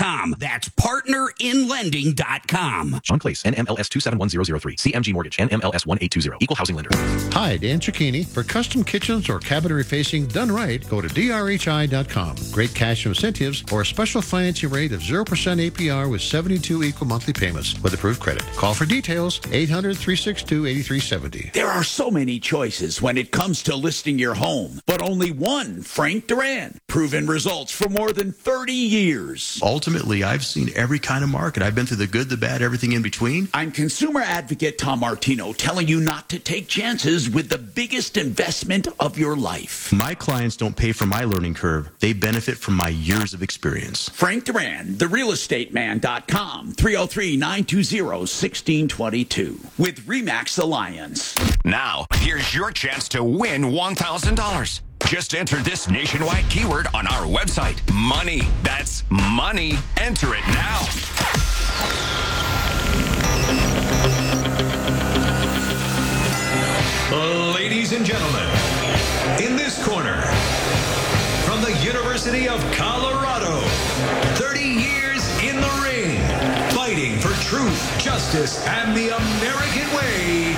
partnerinlending.com. That's partnerinlending.com. Sean Clace, NMLS 271003. CMG Mortgage, NMLS 1820. Equal housing lender. Hi, Dan Cicchini. For custom kitchens or cabinetry facing done right, go to drhi.com. Great cash incentives or a special financing rate of 0% APR with 72 equal monthly payments with approved credit. Call for details, 800-362-8370. There are so many choices when it comes to listing your home, but only one, Frank Duran. Proven results for more than 30 years. Ultimately, I've seen every kind of market. I've been through the good, the bad, everything in between. I'm consumer advocate Tom Martino, telling you not to take chances with the biggest investment of your life. My clients don't pay for my learning curve. They benefit from my years of experience. Frank Duran, therealestateman.com, 303-920-1622 with RE/MAX Alliance. Now, here's your chance to win $1,000. Just enter this nationwide keyword on our website. Money. That's money. Enter it now. Ladies and gentlemen, in this corner, from the University of Colorado, 30 years in the ring, fighting for truth, justice, and the American way,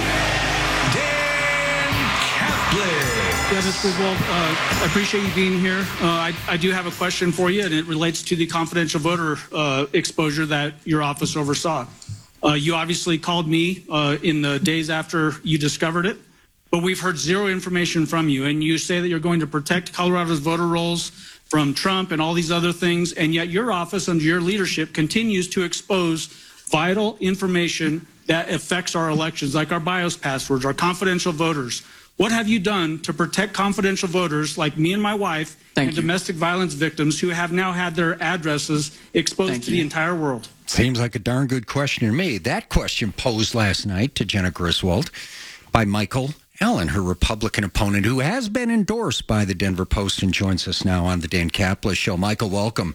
Dan Kaplan. Yeah, Mr. Griswold, I appreciate you being here. I do have a question for you, and it relates to the confidential voter exposure that your office oversaw. You obviously called me in the days after you discovered it, but we've heard zero information from you, and you say that you're going to protect Colorado's voter rolls from Trump and all these other things, and yet your office under your leadership continues to expose vital information that affects our elections, like our BIOS passwords, our confidential voters. What have you done to protect confidential voters like me and my wife and domestic violence victims who have now had their addresses exposed to the entire world? Seems like a darn good question to me. That question posed last night to Jenna Griswold by Michael Allen, her Republican opponent, who has been endorsed by the Denver Post and joins us now on the Dan Kaplan Show. Michael, welcome.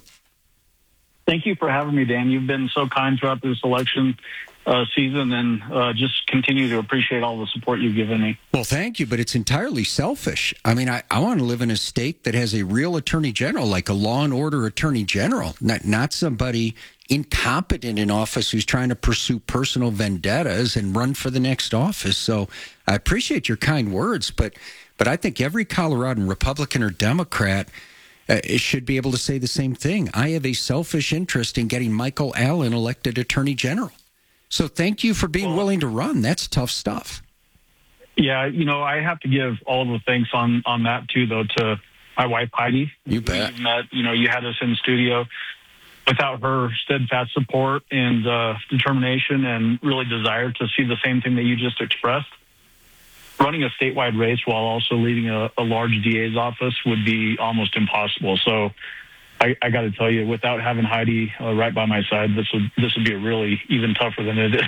Thank you for having me, Dan. You've been so kind throughout this election season, and just continue to appreciate all the support you've given me. Well, thank you, but it's entirely selfish. I mean, I want to live in a state that has a real attorney general, like a law and order attorney general, not somebody incompetent in office who's trying to pursue personal vendettas and run for the next office. So I appreciate your kind words, but I think every Coloradan, Republican or Democrat, should be able to say the same thing. I have a selfish interest in getting Michael Allen elected attorney general. So thank you for being willing to run. That's tough stuff. Yeah, I have to give all the thanks on that, too, though, to my wife, Heidi. You bet. We met, you had us in studio. Without her steadfast support and determination and really desire to see the same thing that you just expressed, running a statewide race while also leading a large DA's office would be almost impossible. So I got to tell you, without having Heidi right by my side, this would be a really even tougher than it is.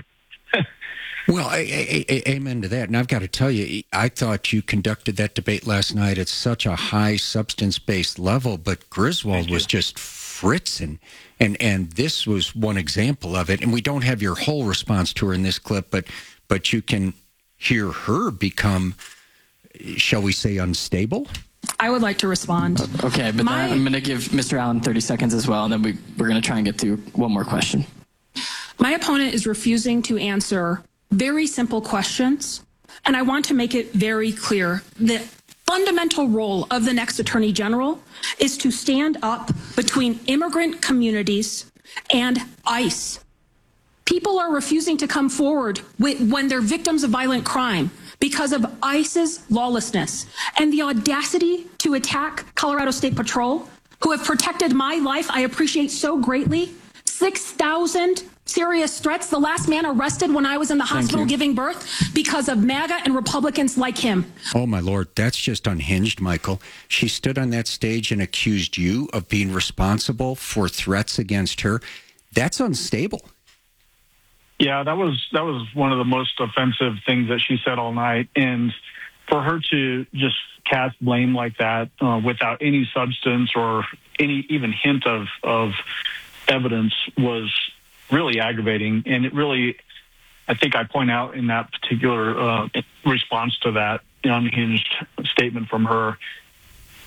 Well, amen to that. And I've got to tell you, I thought you conducted that debate last night at such a high substance-based level, but Griswold was just fritzing. And this was one example of it. And we don't have your whole response to her in this clip, but you can hear her become, shall we say, unstable? I would like to respond. Okay, but I'm going to give Mr. Allen 30 seconds as well, and then we're going to try and get through one more question. My opponent is refusing to answer very simple questions, and I want to make it very clear that fundamental role of the next Attorney General is to stand up between immigrant communities and ICE. People are refusing to come forward when they're victims of violent crime because of ICE's lawlessness and the audacity to attack Colorado State Patrol, who have protected my life. I appreciate so greatly. 6,000 serious threats. The last man arrested when I was in the hospital giving birth because of MAGA and Republicans like him. Oh, my Lord, that's just unhinged, Michael. She stood on that stage and accused you of being responsible for threats against her. That's unstable. Yeah, that was one of the most offensive things that she said all night. And for her to just cast blame like that without any substance or any even hint of evidence was really aggravating. And it really, I think I point out in that particular response to that unhinged statement from her,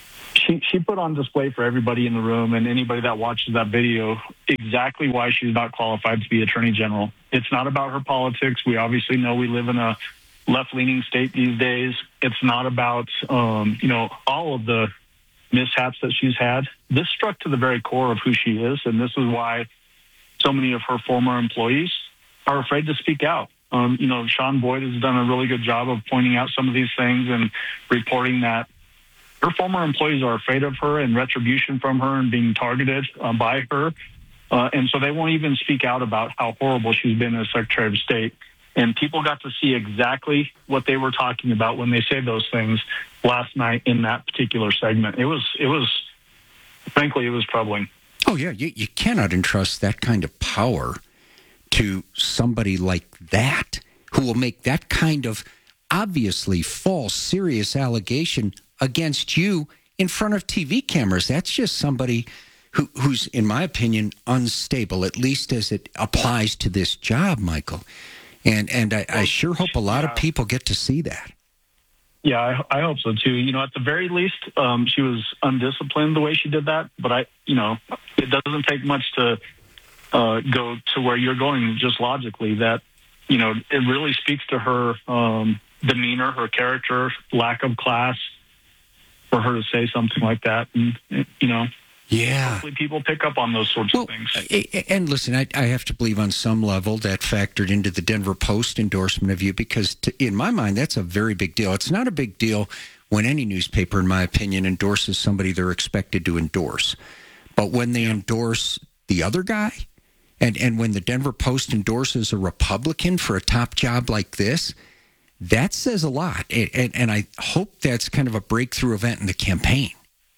she put on display for everybody in the room and anybody that watches that video exactly why she's not qualified to be Attorney General. It's not about her politics. We obviously know we live in a left-leaning state these days. It's not about, all of the mishaps that she's had. This struck to the very core of who she is, and this is why so many of her former employees are afraid to speak out. Sean Boyd has done a really good job of pointing out some of these things and reporting that her former employees are afraid of her and retribution from her and being targeted by her. And so they won't even speak out about how horrible she's been as Secretary of State. And people got to see exactly what they were talking about when they say those things last night in that particular segment. It was frankly, it was troubling. Oh, yeah. You cannot entrust that kind of power to somebody like that who will make that kind of obviously false, serious allegation against you in front of TV cameras. That's just somebody who's, in my opinion, unstable, at least as it applies to this job, Michael. And I sure hope a lot of people get to see that. Yeah, I hope so too. At the very least, she was undisciplined the way she did that. But it doesn't take much to go to where you're going just logically. That it really speaks to her demeanor, her character, lack of class, for her to say something like that. And yeah, hopefully people pick up on those sorts of things. And listen, I have to believe on some level that factored into the Denver Post endorsement of you, because in my mind, that's a very big deal. It's not a big deal when any newspaper, in my opinion, endorses somebody they're expected to endorse. But when they endorse the other guy, and when the Denver Post endorses a Republican for a top job like this, that says a lot. And I hope that's kind of a breakthrough event in the campaign.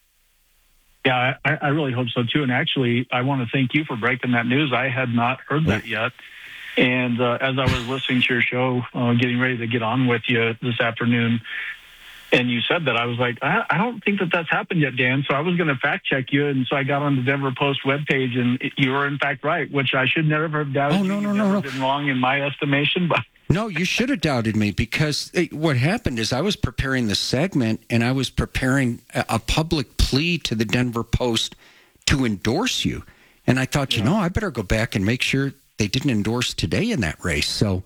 Yeah, I really hope so, too. And actually, I want to thank you for breaking that news. I had not heard that yet. And as I was listening to your show, getting ready to get on with you this afternoon, and you said that, I was like, I don't think that's happened yet, Dan. So I was going to fact check you. And so I got on the Denver Post webpage, and you were, in fact, right, which I should never have doubted. Oh, no. Been wrong in my estimation, but... No, you should have doubted me, because what happened is I was preparing the segment and I was preparing a public plea to the Denver Post to endorse you. And I thought, I better go back and make sure they didn't endorse today in that race. So,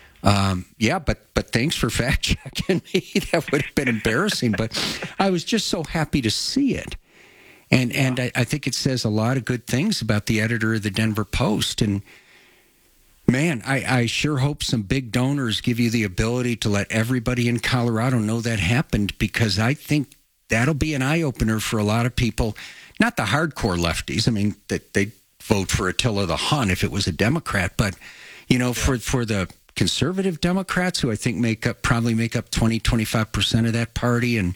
but thanks for fact checking me. That would have been embarrassing, but I was just so happy to see it. And I think it says a lot of good things about the editor of the Denver Post. And man, I sure hope some big donors give you the ability to let everybody in Colorado know that happened, because I think that'll be an eye-opener for a lot of people, not the hardcore lefties. I mean, that they'd vote for Attila the Hun if it was a Democrat, but, for the conservative Democrats, who I think probably make up 20-25% of that party, and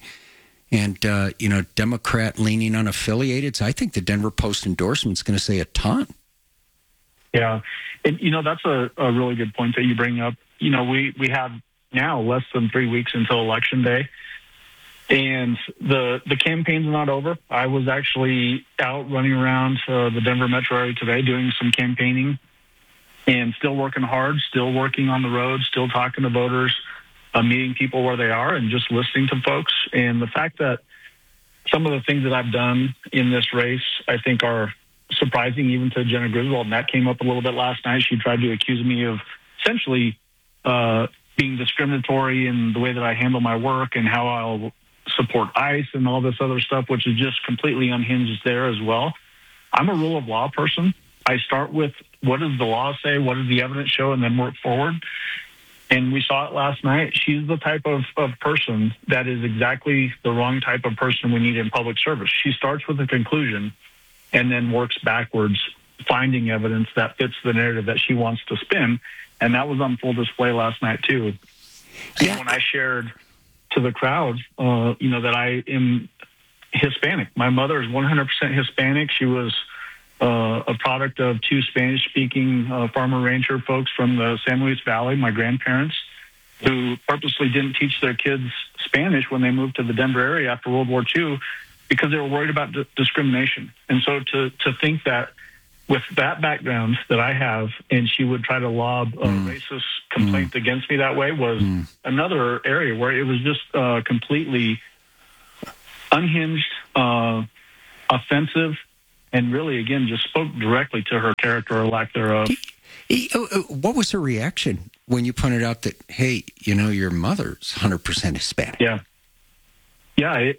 Democrat-leaning unaffiliated. So I think the Denver Post endorsement is going to say a ton. Yeah. And, that's a really good point that you bring up. We have now less than 3 weeks until Election Day, and the campaign's not over. I was actually out running around the Denver metro area today doing some campaigning and still working hard, still working on the road, still talking to voters, meeting people where they are and just listening to folks. And the fact that some of the things that I've done in this race, I think, are surprising even to Jenna Griswold, and that came up a little bit last night. She tried to accuse me of essentially being discriminatory in the way that I handle my work and how I'll support ICE and all this other stuff, which is just completely unhinged there as well. I'm a rule of law person. I start with what does the law say, what does the evidence show, and then work forward. And we saw it last night. She's the type of person that is exactly the wrong type of person we need in public service. She starts with a conclusion and then works backwards, finding evidence that fits the narrative that she wants to spin. And that was on full display last night, too. Yeah. And when I shared to the crowd, that I am Hispanic. My mother is 100% Hispanic. She was a product of two Spanish-speaking farmer ranger folks from the San Luis Valley, my grandparents, who purposely didn't teach their kids Spanish when they moved to the Denver area after World War II because they were worried about discrimination. And so to think that with that background that I have, and she would try to lob a racist complaint against me that way was another area where it was just completely unhinged, offensive, and really, again, just spoke directly to her character or lack thereof. What was her reaction when you pointed out that, hey, your mother's 100% Hispanic? Yeah. Yeah,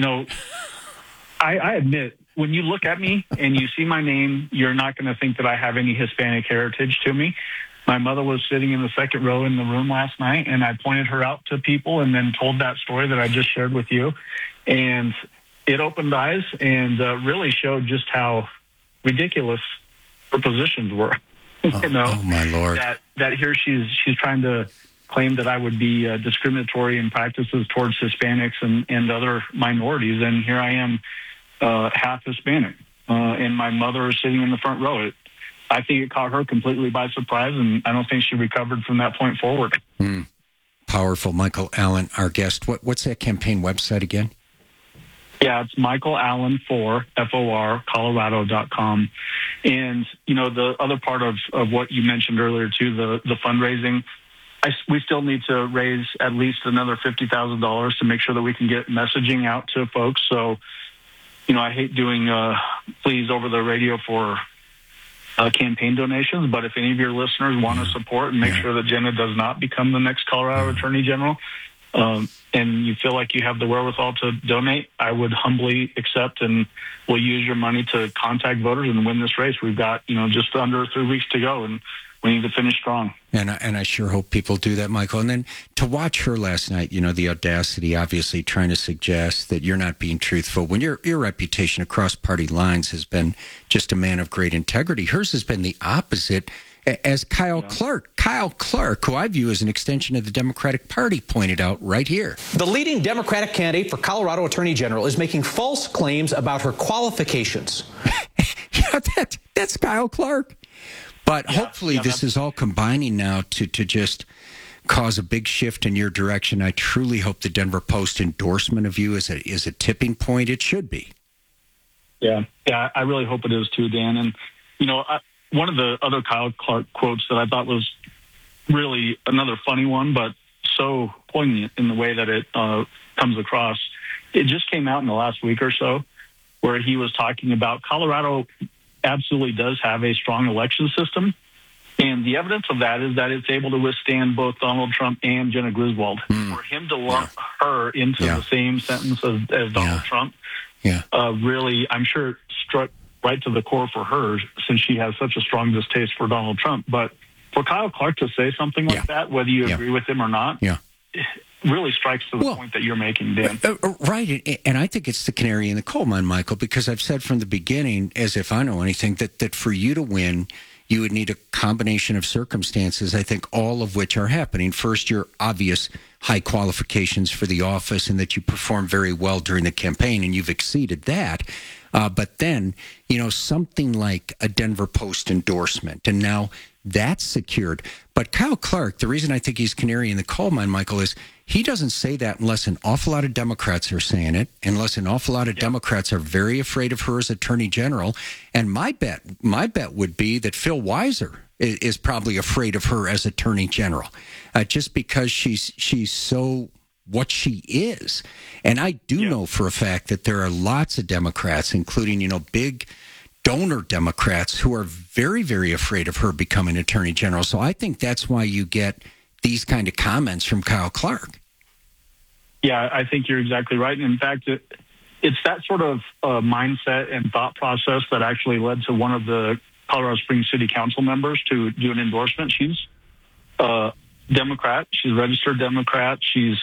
I admit, when you look at me and you see my name, you're not going to think that I have any Hispanic heritage to me. My mother was sitting in the second row in the room last night, and I pointed her out to people and then told that story that I just shared with you. And it opened eyes and really showed just how ridiculous her positions were. Oh, my Lord. That here she's trying to claim that I would be discriminatory in practices towards Hispanics and other minorities, and here I am half Hispanic, and my mother is sitting in the front row. I think it caught her completely by surprise, and I don't think she recovered from that point forward. Powerful. Michael Allen, our guest. What's that campaign website again? Yeah, it's Michael Allen 4, F-O-R, Colorado.com. And, the other part of what you mentioned earlier, too, the fundraising, we still need to raise at least another $50,000 to make sure that we can get messaging out to folks. So, I hate doing pleas over the radio for campaign donations, but if any of your listeners want to support and make sure that Jenna does not become the next Colorado Attorney General, and you feel like you have the wherewithal to donate, I would humbly accept and will use your money to contact voters and win this race. We've got, just under 3 weeks to go, and we need to finish strong. And I sure hope people do that, Michael. And then to watch her last night, the audacity, obviously trying to suggest that you're not being truthful when your reputation across party lines has been just a man of great integrity. Hers has been the opposite. As Kyle Clark, who I view as an extension of the Democratic Party, pointed out right here. The leading Democratic candidate for Colorado Attorney General is making false claims about her qualifications. That's Kyle Clark. But hopefully this is all combining now to just cause a big shift in your direction. I truly hope the Denver Post endorsement of you is a tipping point. It should be. Yeah, I really hope it is too, Dan. And, one of the other Kyle Clark quotes that I thought was really another funny one, but so poignant in the way that it comes across. It just came out in the last week or so where he was talking about Colorado absolutely does have a strong election system. And the evidence of that is that it's able to withstand both Donald Trump and Jenna Griswold. For him to lump her into the same sentence as Donald Trump, really, I'm sure it struck right to the core for her, since she has such a strong distaste for Donald Trump. But for Kyle Clark to say something like that, whether you agree with him or not, it really strikes to the point that you're making, Dan. Right. And I think it's the canary in the coal mine, Michael, because I've said from the beginning, as if I know anything, that for you to win, you would need a combination of circumstances, I think all of which are happening. First, your obvious high qualifications for the office and that you performed very well during the campaign, and you've exceeded that. But then, something like a Denver Post endorsement, and now that's secured. But Kyle Clark, the reason I think he's canary in the coal mine, Michael, is he doesn't say that unless an awful lot of Democrats are saying it, unless an awful lot of Democrats are very afraid of her as Attorney General. And my bet would be that Phil Weiser is probably afraid of her as Attorney General, just because she's so what she is. And I do know for a fact that there are lots of Democrats, including, big donor Democrats, who are very, very afraid of her becoming Attorney General. So I think that's why you get these kind of comments from Kyle Clark. Yeah, I think you're exactly right. And in fact, it's that sort of mindset and thought process that actually led to one of the Colorado Springs City Council members to do an endorsement. She's a Democrat. She's a registered Democrat. She's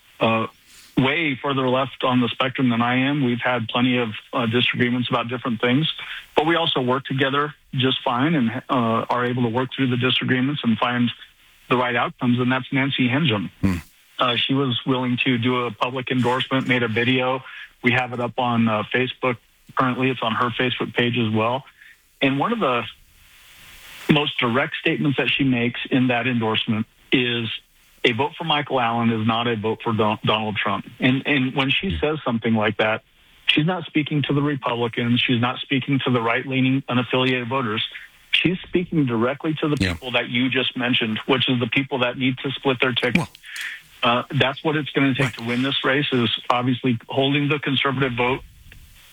way further left on the spectrum than I am. We've had plenty of disagreements about different things, but we also work together just fine and are able to work through the disagreements and find the right outcomes, and that's Nancy Henjum. She was willing to do a public endorsement, made a video. We have it up on Facebook currently. It's on her Facebook page as well. And one of the most direct statements that she makes in that endorsement is a vote for Michael Allen is not a vote for Donald Trump. And when she says something like that, she's not speaking to the Republicans. She's not speaking to the right-leaning, unaffiliated voters. She's speaking directly to the people that you just mentioned, which is the people that need to split their ticket. That's what it's going to take to win this race, is obviously holding the conservative vote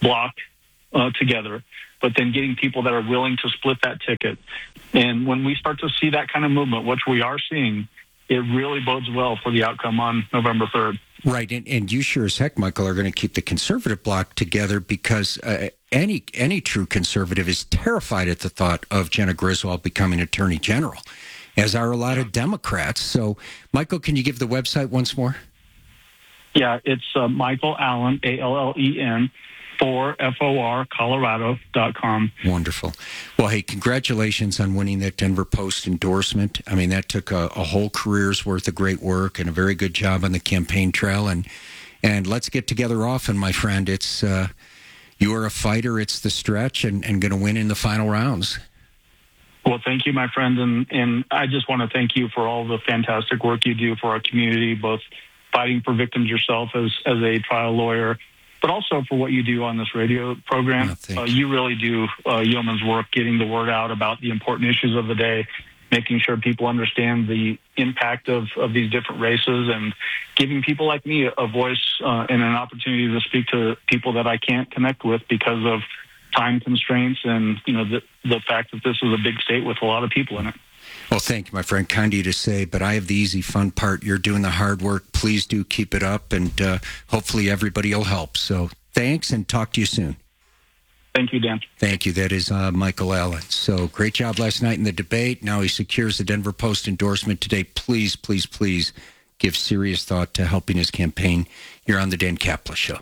block together, but then getting people that are willing to split that ticket. And when we start to see that kind of movement, which we are seeing, it really bodes well for the outcome on November 3rd. Right, and you sure as heck, Michael, are going to keep the conservative bloc together because any true conservative is terrified at the thought of Jenna Griswold becoming Attorney General, as are a lot of Democrats. So, Michael, can you give the website once more? Yeah, it's Michael Allen, ALLEN, for FORColorado.com. Wonderful. Well, hey, congratulations on winning that Denver Post endorsement. I mean, that took a whole career's worth of great work and a very good job on the campaign trail. And let's get together often, my friend. It's you are a fighter. It's the stretch and going to win in the final rounds. Well, thank you, my friend. And I just want to thank you for all the fantastic work you do for our community, both fighting for victims yourself as a trial lawyer, but also for what you do on this radio program. You really do yeoman's work getting the word out about the important issues of the day, making sure people understand the impact of these different races, and giving people like me a voice and an opportunity to speak to people that I can't connect with because of time constraints and, the fact that this is a big state with a lot of people in it. Well, thank you, my friend. Kind of you to say, but I have the easy, fun part. You're doing the hard work. Please do keep it up, and hopefully everybody will help. So thanks, and talk to you soon. Thank you, Dan. Thank you. That is Michael Allen. So great job last night in the debate. Now he secures the Denver Post endorsement today. Please, please, please give serious thought to helping his campaign. You're on the Dan Kaplan Show.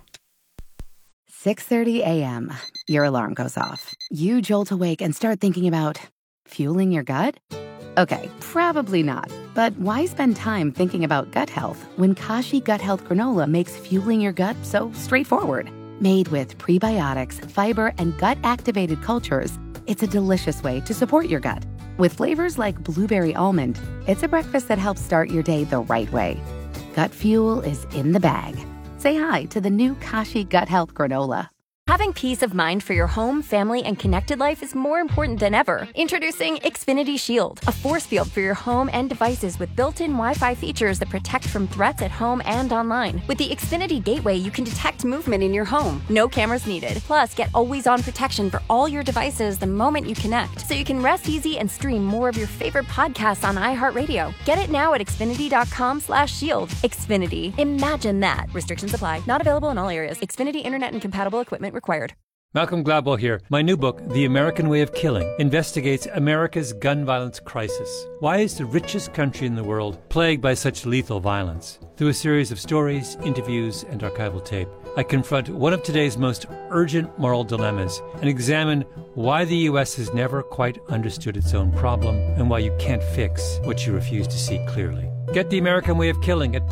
6:30 a.m. Your alarm goes off. You jolt awake and start thinking about fueling your gut? Okay, probably not. But why spend time thinking about gut health when Kashi Gut Health Granola makes fueling your gut so straightforward? Made with prebiotics, fiber, and gut-activated cultures, it's a delicious way to support your gut. With flavors like blueberry almond, it's a breakfast that helps start your day the right way. Gut fuel is in the bag. Say hi to the new Kashi Gut Health Granola. Having peace of mind for your home, family, and connected life is more important than ever. Introducing Xfinity Shield, a force field for your home and devices with built-in Wi-Fi features that protect from threats at home and online. With the Xfinity Gateway, you can detect movement in your home. No cameras needed. Plus, get always-on protection for all your devices the moment you connect, so you can rest easy and stream more of your favorite podcasts on iHeartRadio. Get it now at Xfinity.com/shield. Xfinity. Imagine that. Restrictions apply. Not available in all areas. Xfinity Internet and compatible equipment required. Malcolm Gladwell here. My new book, The American Way of Killing, investigates America's gun violence crisis. Why is the richest country in the world plagued by such lethal violence? Through a series of stories, interviews, and archival tape, I confront one of today's most urgent moral dilemmas and examine why the U.S. has never quite understood its own problem and why you can't fix what you refuse to see clearly. Get The American Way of Killing at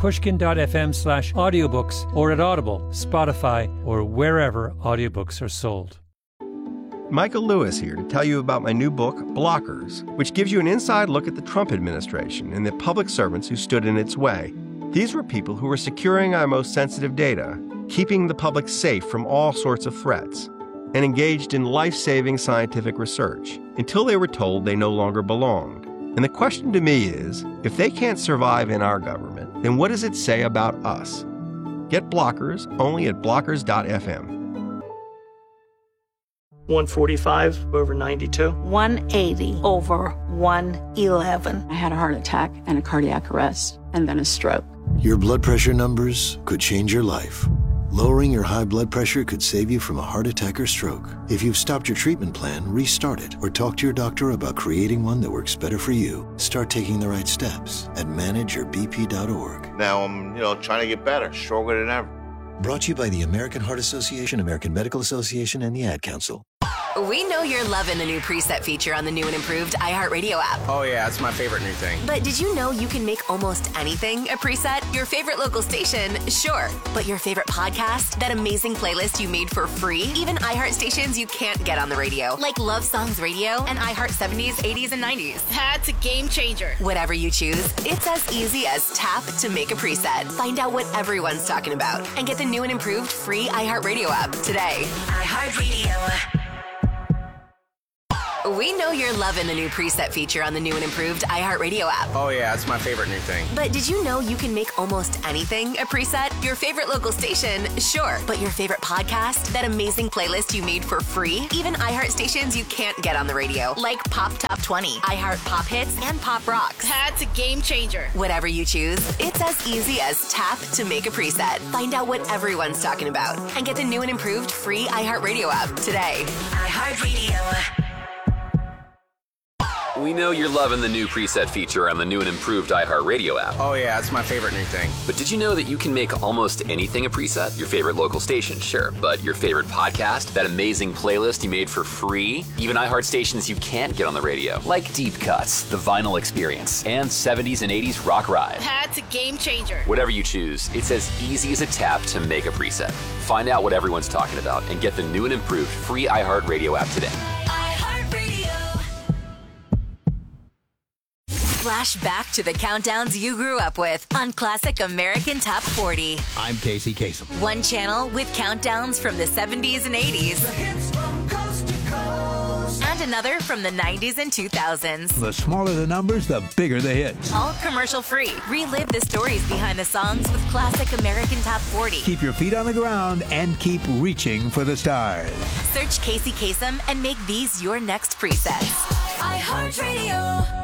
pushkin.fm/audiobooks or at Audible, Spotify, or wherever audiobooks are sold. Michael Lewis here to tell you about my new book, Blockers, which gives you an inside look at the Trump administration and the public servants who stood in its way. These were people who were securing our most sensitive data, keeping the public safe from all sorts of threats, and engaged in life-saving scientific research until they were told they no longer belonged. And the question to me is, if they can't survive in our government, then what does it say about us? Get Blockers only at blockers.fm. 145 over 92. 180 over 111. I had a heart attack and a cardiac arrest and then a stroke. Your blood pressure numbers could change your life. Lowering your high blood pressure could save you from a heart attack or stroke. If you've stopped your treatment plan, restart it or talk to your doctor about creating one that works better for you. Start taking the right steps at manageyourbp.org. Now I'm, trying to get better, stronger than ever. Brought to you by the American Heart Association, American Medical Association, and the Ad Council. We know you're loving the new preset feature on the new and improved iHeartRadio app. Oh, yeah, it's my favorite new thing. But did you know you can make almost anything a preset? Your favorite local station, sure. But your favorite podcast? That amazing playlist you made for free? Even iHeart stations you can't get on the radio, like Love Songs Radio and iHeart 70s, 80s, and 90s. That's a game changer. Whatever you choose, it's as easy as tap to make a preset. Find out what everyone's talking about and get the new and improved free iHeartRadio app today. iHeartRadio. We know you're loving the new preset feature on the new and improved iHeartRadio app. Oh, yeah, it's my favorite new thing. But did you know you can make almost anything a preset? Your favorite local station? Sure. But your favorite podcast? That amazing playlist you made for free? Even iHeart stations you can't get on the radio, like Pop Top 20, iHeart Pop Hits, and Pop Rocks. That's a game changer. Whatever you choose, it's as easy as tap to make a preset. Find out what everyone's talking about and get the new and improved free iHeartRadio app today. iHeartRadio. We know you're loving the new preset feature on the new and improved iHeartRadio app. Oh, yeah, it's my favorite new thing. But did you know that you can make almost anything a preset? Your favorite local station, sure. But your favorite podcast? That amazing playlist you made for free? Even iHeart stations you can't get on the radio, like Deep Cuts, The Vinyl Experience, and 70s and 80s Rock Ride. That's a game changer. Whatever you choose, it's as easy as a tap to make a preset. Find out what everyone's talking about and get the new and improved free iHeartRadio app today. Flash back to the countdowns you grew up with on Classic American Top 40. I'm Casey Kasem. One channel with countdowns from the 70s and 80s. And another from the 90s and 2000s. The smaller the numbers, the bigger the hits. All commercial free. Relive the stories behind the songs with Classic American Top 40. Keep your feet on the ground and keep reaching for the stars. Search Casey Kasem and make these your next presets. iHeartRadio.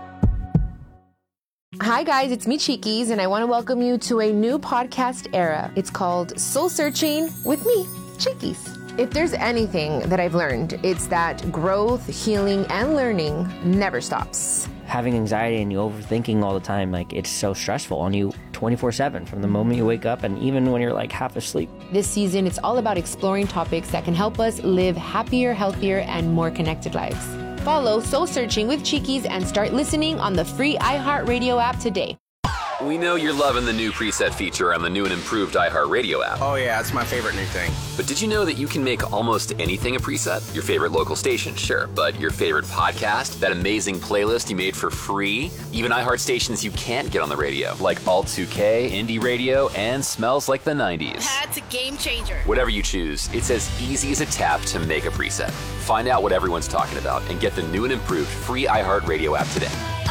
Hi guys, it's me Cheekies, and I want to welcome you to a new podcast era. It's called Soul Searching with me, Cheekies. If there's anything that I've learned, it's that growth, healing, and learning never stops. Having anxiety and you overthinking all the time, like it's so stressful on you 24/7 from the moment you wake up and even when you're like half asleep. This season, it's all about exploring topics that can help us live happier, healthier, and more connected lives. Follow Soul Searching with Cheekies and start listening on the free iHeartRadio app today. We know you're loving the new preset feature on the new and improved iHeartRadio app. Oh, yeah, it's my favorite new thing. But did you know that you can make almost anything a preset? Your favorite local station, sure. But your favorite podcast? That amazing playlist you made for free? Even iHeart stations you can't get on the radio, like Alt 2K, Indie Radio, and Smells Like the 90s. That's a game changer. Whatever you choose, it's as easy as a tap to make a preset. Find out what everyone's talking about and get the new and improved free iHeartRadio app today.